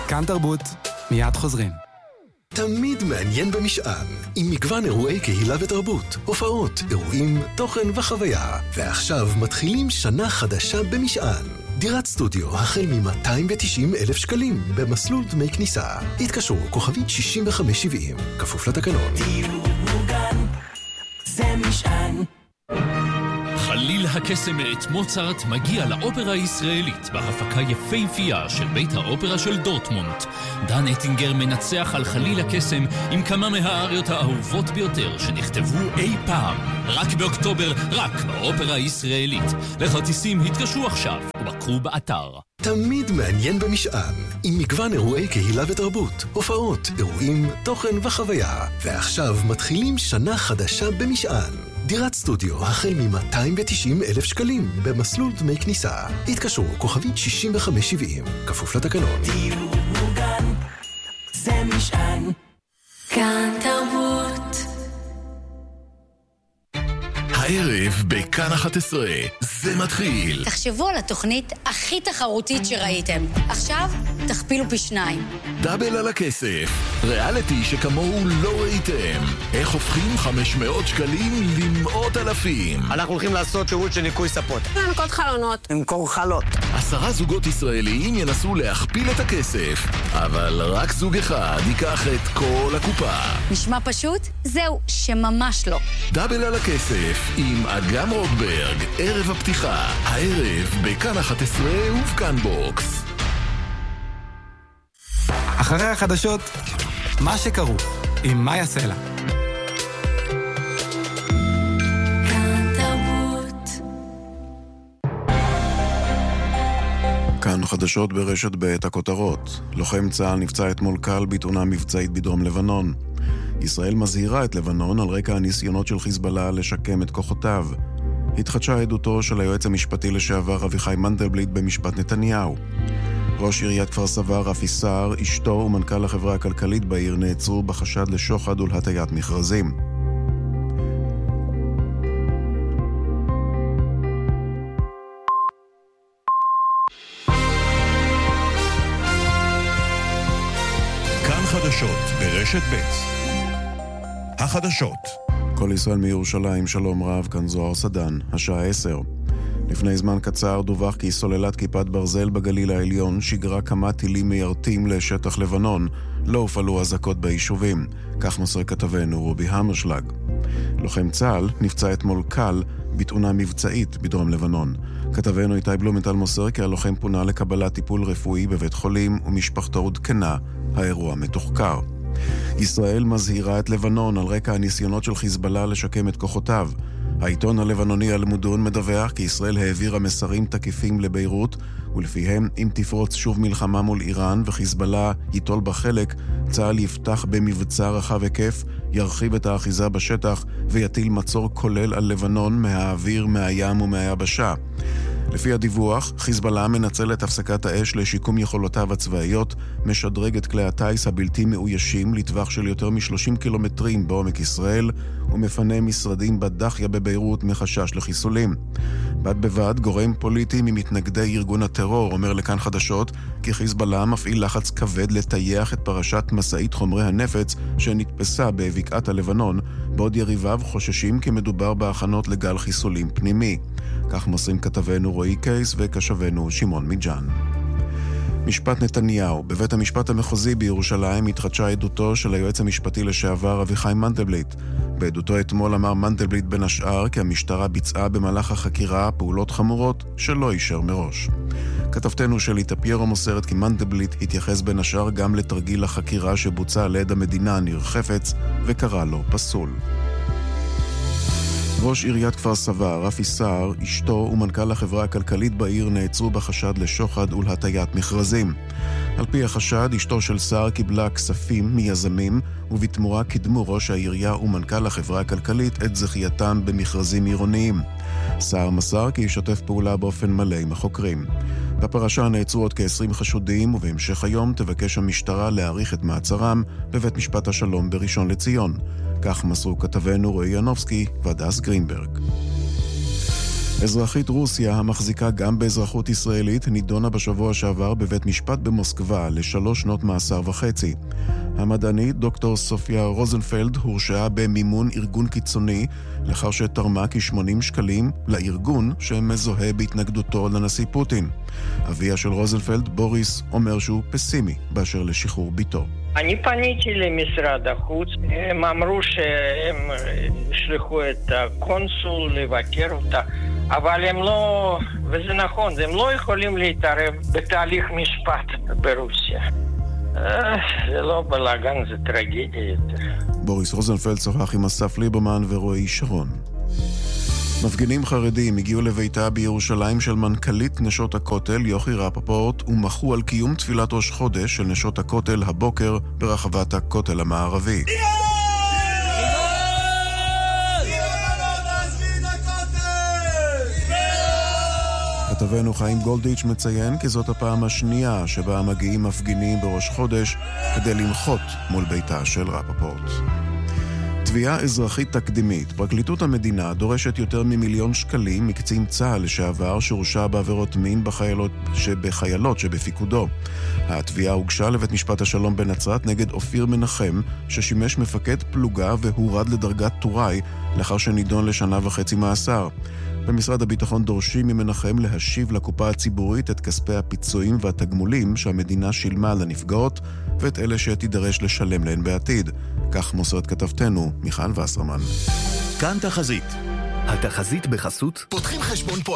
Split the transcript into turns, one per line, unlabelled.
כאן תרבות, מיד חוזרים.
תמיד מעניין במשען, עם מגוון אירועי קהילה ותרבות, הופעות, אירועים, תוכן וחוויה. ועכשיו מתחילים שנה חדשה במשען. דירת סטודיו החל מ-290,000 שקלים במסלול דמי כניסה. התקשרו כוכבית 6570, כפוף לתקנון.
דיור מוגן, זה משען.
חליל הקסם מאת מוצרט מגיע לאופרה הישראלית בהפקה יפהפייה של בית האופרה של דורטמונד. דן אטינגר מנצח על חליל הקסם עם כמה מהאריות האהובות ביותר שנכתבו אי פעם. רק באוקטובר, רק באופרה הישראלית. לכרטיסים התקשרו עכשיו ובקרו באתר.
תמיד מעניין במשען, עם מגוון אירועי קהילה ותרבות, הופעות, אירועים, תוכן וחוויה. ועכשיו מתחילים שנה חדשה במשען. דירת סטודיו החל מ-290,000 שקלים במסלול דמי כניסה. התקשרו כוכבית 6570, כפוף לתקנון.
דיור מוגן, זה משען. כאן תרבות.
הערב בכאן 11 זה מתחיל.
תחשבו על התוכנית הכי תחרותית שראיתם. עכשיו תכפילו פי 2.
דאבל על הכסף, ריאליטי שכמוהו לא ראיתם. איך הופכים 500 שקלים למאות אלפים.
אנחנו הולכים לעשות שירות של ניקוי ספות.
לנקות חלונות.
למכור חלות.
10 זוגות ישראלים ינסו להכפיל את הכסף, אבל רק זוג אחד ייקח את כל הקופה.
נשמע פשוט? זהו, שממש לא.
דאבל על הכסף עם אגם רוטברג, ערב הפתיחה, הערב בכאן 11 ובכאן בוקס.
אחרי החדשות, מה שקרו עם מאיה סלע.
כאן תרבות.
כאן חדשות ברשת בעת הכותרות. לוחם צה"ל נפצע אתמול קל בתאונה מבצעית בדרום לבנון. ישראל מזהירה את לבנון על רקע הניסיונות של חיזבאללה לשקם את כוחותיו. התחדשה עדותו של היועץ המשפטי לשעבר אביחי מנדלבליט במשפט נתניהו. ראש עיריית כפר סבא רפי סער, אשתו ומנכ"ל החברה הכלכלית בעיר נעצרו בחשד לשוחד ולהטיית מכרזים.
כאן חדשות ברשת ב'. החדשות.
כל ישראל מירושלים, שלום רב, כאן זוהר סדן, השעה 10. לפני זמן קצר דווח כי סוללת כיפת ברזל בגליל העליון שיגרה כמה טילים מיירטים לשטח לבנון. לא הופעלו אזעקות ביישובים. כך מוסר כתבנו רובי המרשלג. לוחם צה"ל נפצע אתמול קל בתאונה מבצעית בדרום לבנון. כתבנו איתי בלומנטל מוסר כי הלוחם פונה לקבלת טיפול רפואי בבית חולים ומשפחתו עודכנה. האירוע מתוחקר. ישראל מזהירה את לבנון על רקע הניסיונות של חיזבאללה לשקם את כוחותיו. העיתון הלבנוני אל-מודון מדווח כי ישראל העבירה מסרים תקיפים לביירות, ולפיהם אם תפרוץ שוב מלחמה מול איראן וחיזבאללה ייטול בחלק, צה"ל יפתח במבצע רחב היקף, ירחיב את האחיזה בשטח ויטיל מצור כולל על לבנון מהאוויר, מהים ומהיבשה. לפי הדיווח, חיזבאללה מנצל את הפסקת האש לשיקום יכולותיו הצבאיות, משדרג את כלי הטייס הבלתי מאוישים לטווח של יותר מ-30 קילומטרים בעומק ישראל, ומפנה משרדים בדחיה בביירות מחשש לחיסולים. בד בבד, גורם פוליטי ממתנגדי ארגון הטרור אומר לכאן חדשות כי חיזבאללה מפעיל לחץ כבד לטייח את פרשת מסעית חומרי הנפץ שנתפסה בבקעת הלבנון, בעוד יריביו חוששים כי מדובר בהכנות לגל חיסולים פנימי. כך מוסרים כתבנו רועי קייס וכשבנו שמעון מיג'אן. משפט נתניהו. בבית המשפט המחוזי בירושלים התחדשה עדותו של היועץ המשפטי לשעבר אביחי מנדלבליט. בעדותו אתמול אמר מנדלבליט בין השאר כי המשטרה ביצעה במהלך החקירה פעולות חמורות שלא אישר מראש. כתבתנו שלי טפיירו מוסרת כי מנדלבליט התייחס בין השאר גם לתרגיל החקירה שבוצע על יד המדינה ניר חפץ וקרא לו פסול. ראש עיריית כפר סבא רפי סער, אשתו ומנכ"ל החברה הכלכלית בעיר נעצרו בחשד לשוחד ולהטיית מכרזים. על פי החשד, אשתו של סער קיבלה כספים מיזמים, ובתמורה קידמו ראש העירייה ומנכ"ל החברה הכלכלית את זכייתם במכרזים עירוניים. סער מסר כי ישתף פעולה באופן מלא עם החוקרים. בפרשה נעצרו עוד כ-20 חשודים, ובהמשך היום תבקש המשטרה להאריך את מעצרם בבית משפט השלום בראשון לציון. כך מסרו כתבנו רועי ינובסקי ודס גרינברג. אזרחית רוסיה המחזיקה גם באזרחות ישראלית נידונה בשבוע שעבר בבית משפט במוסקבה ל3 שנות מאסר וחצי. המדענית דוקטור סופיה רוזנפלד הורשעה במימון ארגון קיצוני לאחר שתרמה כ80 שקלים לארגון שמזוהה בהתנגדותו לנשיא פוטין. אביה של רוזנפלד, בוריס, אומר שהוא פסימי באשר לשחרור ביתו.
אני פניתי למשרד החוץ, הם אמרו שהם ישלחו את הקונסול לבקר אותה, אבל הם לא, וזה נכון, הם לא יכולים להתערב בתהליך משפט ברוסיה. זה לא בלגן, זה טרגדיה יותר.
בוריס רוזנפלד שוחח עם אסף ליברמן ורועי שרון. מפגינים חרדים הגיעו לביתה בירושלים של מנכ"לית נשות הכותל יוכי רפפורט ומחו על קיום תפילת ראש חודש של נשות הכותל הבוקר ברחבת הכותל המערבי. כתבנו חיים גולדיץ' מציין כי זאת הפעם השנייה שבה מגיעים מפגינים בראש חודש כדי למחות מול ביתה של רפפורט. תביעה אזרחית תקדימית. פרקליטות המדינה דורשת יותר מ1,000,000 שקלים מקצין צה"ל לשעבר שהורשע בעבירות מין בחיילות שבפיקודו. התביעה הוגשה לבית משפט השלום בנצרת נגד אופיר מנחם, ששימש מפקד פלוגה והורד לדרגת טוראי לאחר שנידון ל1.5 שנה מאסר. במשרד הביטחון דורשים ממנחם להשיב לקופה הציבורית את כספי הפיצויים והתגמולים שהמדינה שילמה לנפגעות ואת אלה שתידרש לשלם להן בעתיד. כך מוסרת כתבתנו מיכל וסרמן.
כאן תחזית. התחזית בחסות
פותחים חשבון פה